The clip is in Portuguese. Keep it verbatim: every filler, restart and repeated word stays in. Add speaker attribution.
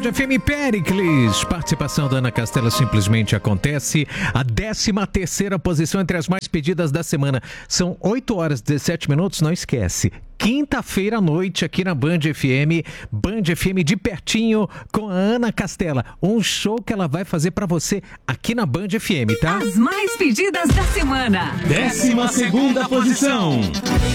Speaker 1: Band F M Péricles. Participação da Ana Castela simplesmente acontece. A décima terceira posição entre as mais pedidas da semana. São oito horas e dezessete minutos, não esquece. Quinta-feira à noite aqui na Band F M, Band F M de pertinho com a Ana Castela. Um show que ela vai fazer pra você aqui na Band F M, tá?
Speaker 2: As mais pedidas da semana.
Speaker 3: Décima segunda posição.